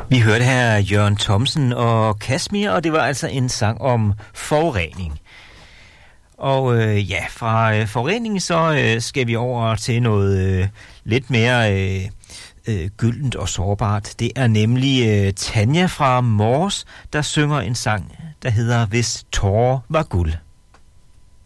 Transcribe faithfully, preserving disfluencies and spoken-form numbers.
Vi hørte her Jørgen Thomsen og Kashmir, og det var altså en sang om forurening. Og øh, ja, fra øh, forurening så øh, skal vi over til noget øh, lidt mere øh, øh, gyldent og sårbart. Det er nemlig øh, Tanja fra Mors, der synger en sang, der hedder Hvis tårer var guld.